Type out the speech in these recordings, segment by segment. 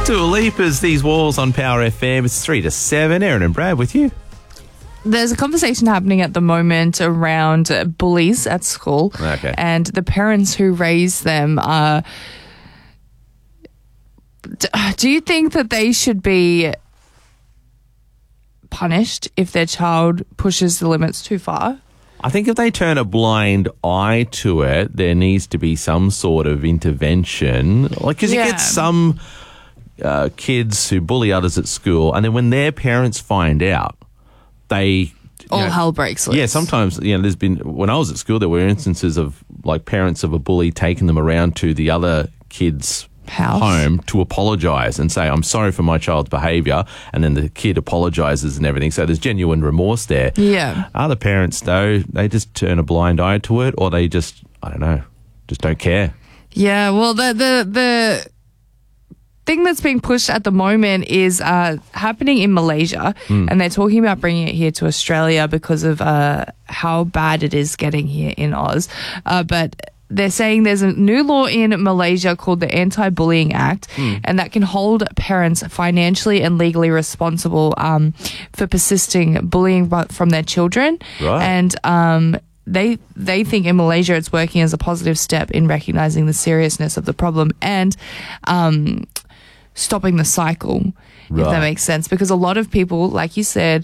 Dua Lipa's These Walls on Power FM. It's 3 to 7. Erin and Brad with you. There's a conversation happening at the moment around bullies at school. Okay. And the parents who raise them are... Do you think that they should be punished if their child pushes the limits too far? I think if they turn a blind eye to it, there needs to be some sort of intervention. Like, because you get some kids who bully others at school, and then when their parents find out, they... All hell breaks loose. Yeah, sometimes, there's been... When I was at school, there were instances of, like, parents of a bully taking them around to the other kids' home to apologise and say, I'm sorry for my child's behaviour, and then the kid apologises and everything. So there's genuine remorse there. Yeah. Other parents, though, they just turn a blind eye to it, or they just, I don't know, just don't care. Yeah, well, the thing that's being pushed at the moment is happening in Malaysia, and they're talking about bringing it here to Australia because of how bad it is getting here in Oz. But they're saying there's a new law in Malaysia called the Anti-Bullying Act, and that can hold parents financially and legally responsible for persisting bullying from their children. Right. And they think in Malaysia it's working as a positive step in recognising the seriousness of the problem and stopping the cycle, if that makes sense. Because a lot of people, like you said,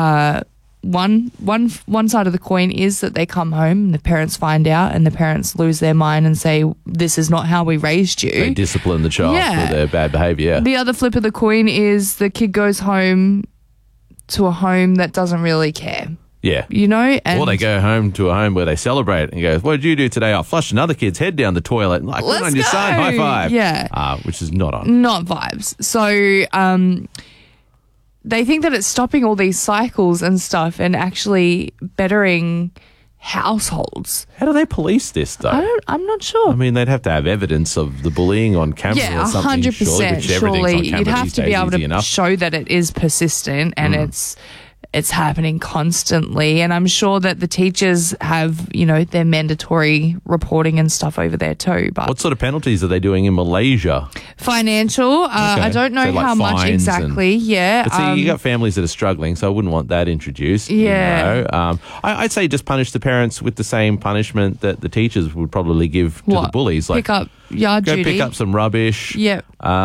one side of the coin is that they come home and the parents find out and the parents lose their mind and say, this is not how we raised you. They discipline the child for their bad behaviour. The other flip of the coin is the kid goes home to a home that doesn't really care. Yeah. And or they go home to a home where they celebrate and go, what did you do today? I flushed another kid's head down the toilet. Like, good on your son, high five. Yeah. Which is not on. Not vibes. So, they think that it's stopping all these cycles and stuff and actually bettering households. How do they police this, though? I'm not sure. I mean, they'd have to have evidence of the bullying on camera or something. 100%. Surely you'd have to be able to show that it is persistent and it's happening constantly. And I'm sure that the teachers have, their mandatory reporting and stuff over there too. But what sort of penalties are they doing in Malaysia? Financial. I don't know how much exactly. But see, you got families that are struggling, so I wouldn't want that introduced. Yeah. I'd say just punish the parents with the same punishment that the teachers would probably give to the bullies. Like, pick up yard duty. Go pick up some rubbish. Yep.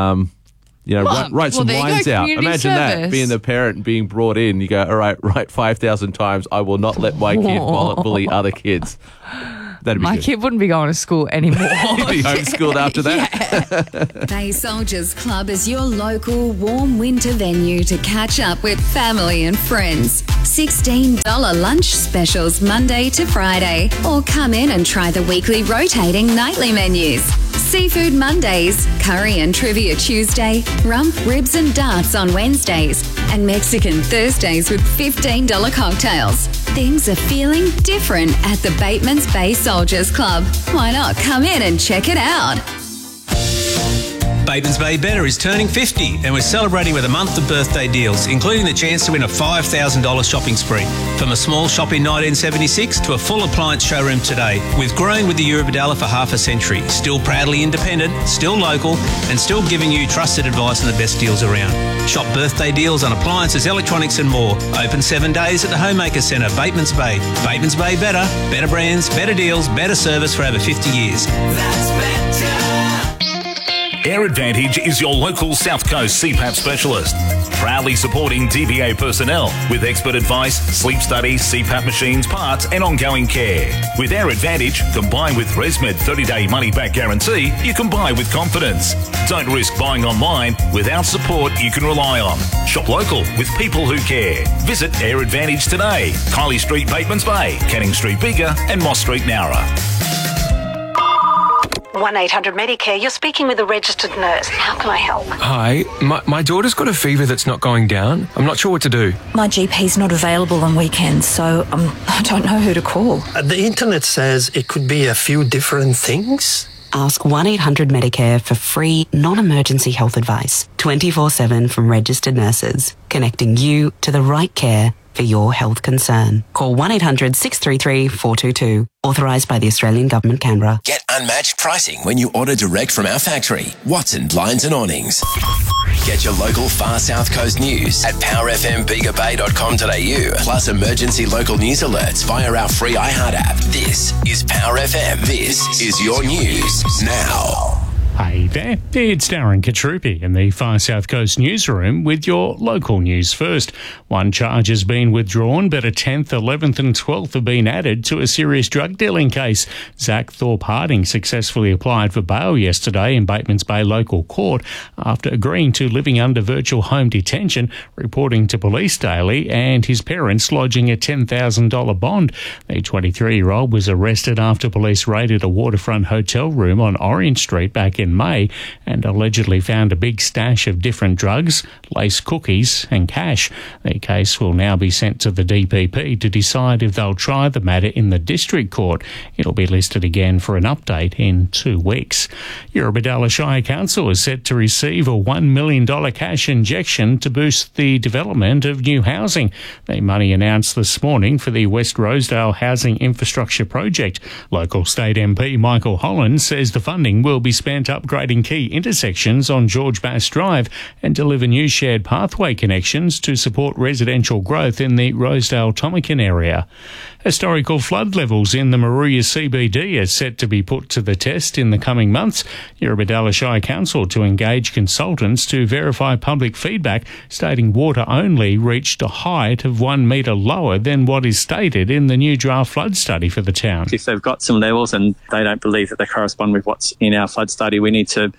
Write some lines out. Imagine that, being the parent being brought in. You go, all right, write 5,000 times, I will not let my kid bully other kids. My kid wouldn't be going to school anymore. He'd be homeschooled after that. Bay Soldiers Club is your local warm winter venue to catch up with family and friends. $16 lunch specials Monday to Friday. Or come in and try the weekly rotating nightly menus. Seafood Mondays, curry and trivia Tuesday, rump, ribs and darts on Wednesdays, and Mexican Thursdays with $15 cocktails. Things are feeling different at the Bateman's Bay Soldiers Club. Why not come in and check it out? Bateman's Bay Better is turning 50 and we're celebrating with a month of birthday deals, including the chance to win a $5,000 shopping spree. From a small shop in 1976 to a full appliance showroom today. We've grown with the Eurobodalla for half a century, still proudly independent, still local, and still giving you trusted advice and the best deals around. Shop birthday deals on appliances, electronics and more. Open 7 days at the Homemaker Centre, Bateman's Bay. Bateman's Bay Better. Better brands, better deals, better service for over 50 years. That's better. Air Advantage is your local South Coast CPAP specialist, proudly supporting DPA personnel with expert advice, sleep studies, CPAP machines, parts and ongoing care. With Air Advantage, combined with ResMed 30-day money-back guarantee, you can buy with confidence. Don't risk buying online without support you can rely on. Shop local with people who care. Visit Air Advantage today. Kylie Street, Bateman's Bay, Canning Street, Bega and Moss Street, Nowra. 1-800-MEDICARE, you're speaking with a registered nurse. How can I help? Hi, my daughter's got a fever that's not going down. I'm not sure what to do. My GP's not available on weekends, so I don't know who to call. The internet says it could be a few different things. Ask 1-800-MEDICARE for free, non-emergency health advice, 24/7 from registered nurses, connecting you to the right care for your health concern. Call 1-800-633-422. Authorised by the Australian Government, Canberra. Get unmatched pricing when you order direct from our factory. Watson Blinds and Awnings. Get your local Far South Coast news at powerfmbigabay.com.au, plus emergency local news alerts via our free iHeart app. This is Power FM. This is your news now. Hey there, it's Darren Katrupi in the Far South Coast newsroom with your local news first. One charge has been withdrawn, but a 10th, 11th and 12th have been added to a serious drug dealing case. Zach Thorpe Harding successfully applied for bail yesterday in Batemans Bay Local Court after agreeing to living under virtual home detention, reporting to Police Daily, and his parents lodging a $10,000 bond. The 23-year-old was arrested after police raided a waterfront hotel room on Orange Street back in May and allegedly found a big stash of different drugs, lace cookies and cash. The case will now be sent to the DPP to decide if they'll try the matter in the District Court. It'll be listed again for an update in 2 weeks. Eurobodalla Shire Council is set to receive a $1 million cash injection to boost the development of new housing. The money announced this morning for the West Rosedale Housing Infrastructure Project. Local State MP Michael Holland says the funding will be spent upgrading key intersections on George Bass Drive and deliver new shared pathway connections to support residential growth in the Rosedale-Tomakin area. Historical flood levels in the Moruya CBD are set to be put to the test in the coming months. Eurobodalla Shire Council to engage consultants to verify public feedback, stating water only reached a height of 1 metre lower than what is stated in the new draft flood study for the town. If they've got some levels and they don't believe that they correspond with what's in our flood study, we need to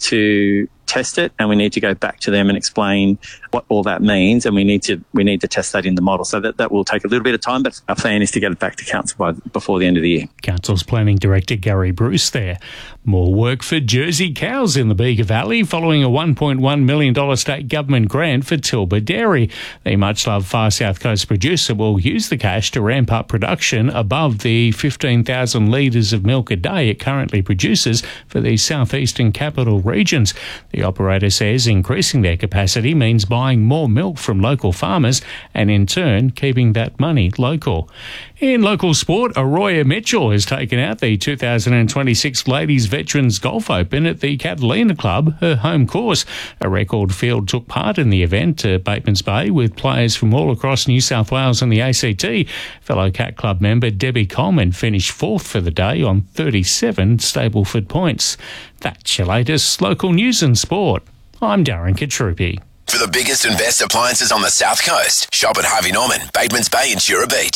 test it, and we need to go back to them and explain what all that means, and we need to test that in the model. So that will take a little bit of time, but our plan is to get it back to council before the end of the year. Council's Planning Director Gary Bruce there. More work for Jersey cows in the Bega Valley following a $1.1 million state government grant for Tilba Dairy. The much-loved Far South Coast producer will use the cash to ramp up production above the 15,000 litres of milk a day it currently produces for the southeastern capital regions. The operator says increasing their capacity means buying more milk from local farmers and in turn keeping that money local. In local sport, Arroya Mitchell has taken out the 2026 Ladies Veterans Golf Open at the Catalina Club, her home course. A record field took part in the event at Batemans Bay with players from all across New South Wales and the ACT. Fellow Cat Club member Debbie Coleman finished 4th for the day on 37 Stableford points. That's your latest local news and sport. I'm Darren Katrupi. For the biggest and best appliances on the South Coast, shop at Harvey Norman, Batemans Bay and Shura Beach.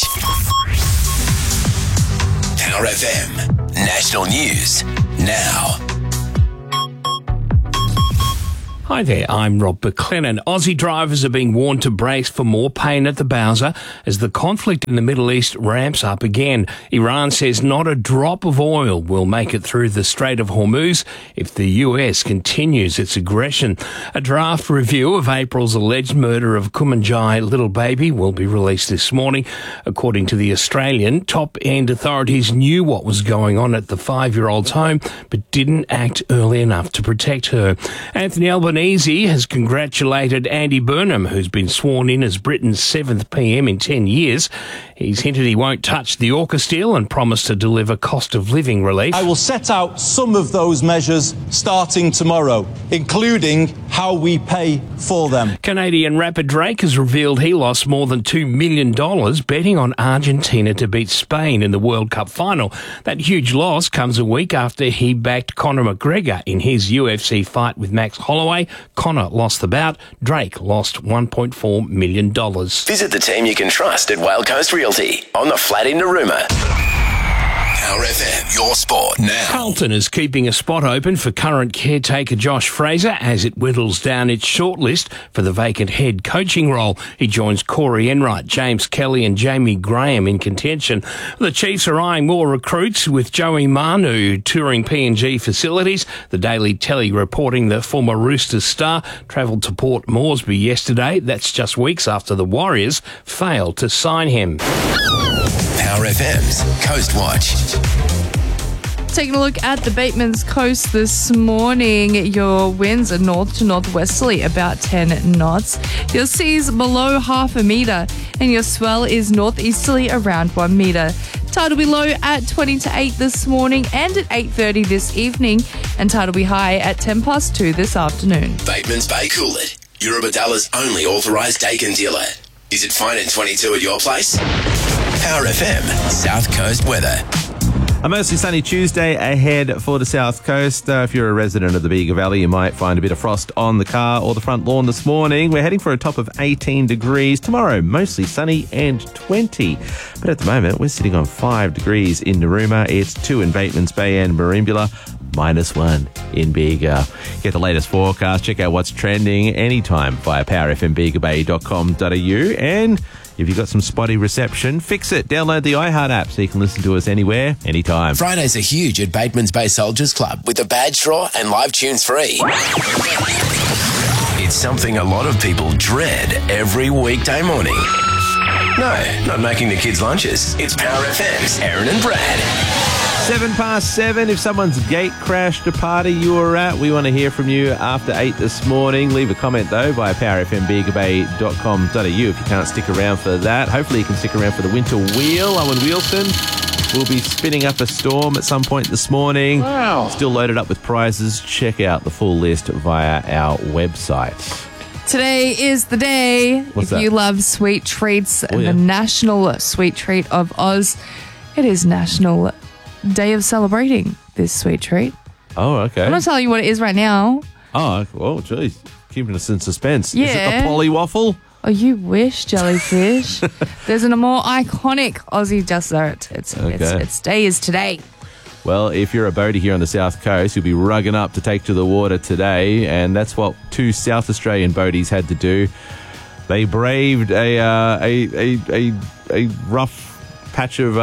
Power FM. National News now. Hi there, I'm Rob McLennan. Aussie drivers are being warned to brace for more pain at the Bowser as the conflict in the Middle East ramps up again. Iran says not a drop of oil will make it through the Strait of Hormuz if the US continues its aggression. A draft review of April's alleged murder of Kumanjai little baby will be released this morning. According to The Australian, top-end authorities knew what was going on at the 5-year-old's home but didn't act early enough to protect her. Anthony Albanese has congratulated Andy Burnham, who's been sworn in as Britain's 7th PM in 10 years. He's hinted he won't touch the AUKUS deal and promised to deliver cost of living relief. I will set out some of those measures starting tomorrow, including how we pay for them. Canadian rapper Drake has revealed he lost more than $2 million betting on Argentina to beat Spain in the World Cup final. That huge loss comes a week after he backed Conor McGregor in his UFC fight with Max Holloway. Conor lost the bout. Drake lost $1.4 million. Visit the team you can trust at Wild Coast Realty on the flat in Narooma. Power FM, your sport now. Carlton is keeping a spot open for current caretaker Josh Fraser as it whittles down its shortlist for the vacant head coaching role. He joins Corey Enright, James Kelly and Jamie Graham in contention. The Chiefs are eyeing more recruits with Joey Manu touring PNG facilities. The Daily Telly reporting the former Roosters star travelled to Port Moresby yesterday. That's just weeks after the Warriors failed to sign him. Power FM's Coast Watch. Taking a look at the Bateman's Coast this morning, your winds are north to northwesterly, about 10 knots. Your sea's below half a metre, and your swell is northeasterly around 1 metre. Tide will be low at 20 to 8 this morning and at 8:30 this evening, and tide will be high at 10 past 2 this afternoon. Bateman's Bay Coolid, Eurobadalla's only authorised Dakin dealer. Is it fine in 22 at your place? Power FM, South Coast weather. A mostly sunny Tuesday ahead for the South Coast. If you're a resident of the Bega Valley, you might find a bit of frost on the car or the front lawn this morning. We're heading for a top of 18 degrees. Tomorrow, mostly sunny and 20. But at the moment, we're sitting on 5 degrees in Narooma. It's 2 in Bateman's Bay and Merimbula. -1 in Bega. Get the latest forecast. Check out what's trending anytime via powerfmbegabay.com.au. And if you've got some spotty reception, fix it. Download the iHeart app so you can listen to us anywhere, anytime. Fridays are huge at Bateman's Bay Soldiers Club with the badge draw and live tunes free. It's something a lot of people dread every weekday morning. No, not making the kids' lunches. It's Power FM's Aaron and Brad. 7:07. If someone's gate crashed a party you were at, we want to hear from you after 8 this morning. Leave a comment, though, via powerfmbegabay.com.au if you can't stick around for that. Hopefully you can stick around for the winter wheel. Owen Wheelson will be spinning up a storm at some point this morning. Wow. Still loaded up with prizes. Check out the full list via our website. Today is the day What's if that? you love sweet treats, Oh, yeah. the National Sweet Treat of Oz. It is National Day of celebrating this sweet treat. Oh, okay. I'm not telling you what it is right now. Oh, well, geez. Keeping us in suspense. Is it Yeah. the Polly Waffle? Oh, you wish, jellyfish. There's a more iconic Aussie dessert. Its day is today. Well, if you're a boatie here on the South Coast, you'll be rugging up to take to the water today, and that's what 2 South Australian boaties had to do. They braved a rough patch of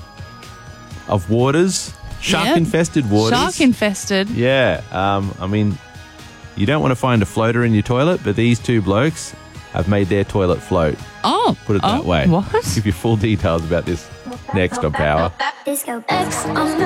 waters, shark-infested waters. Shark-infested. Yeah, I mean, you don't want to find a floater in your toilet, but these 2 blokes have made their toilet float. Oh, put it that way. What? Give you full details about this next on Power. Disco X on the